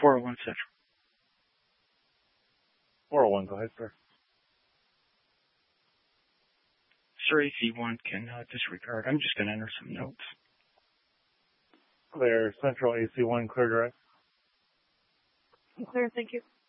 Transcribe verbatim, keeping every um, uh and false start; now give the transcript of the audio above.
four oh one Central. four oh one, go ahead, sir. Sir, A C one can uh, disregard. I'm just going to enter some notes. Clear. Central A C one, clear direct. Clear, thank you.